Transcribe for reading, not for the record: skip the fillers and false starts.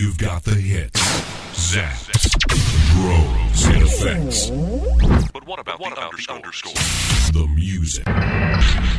You've got the hits, zaps, bros, and effects. But what about the underscore? The music.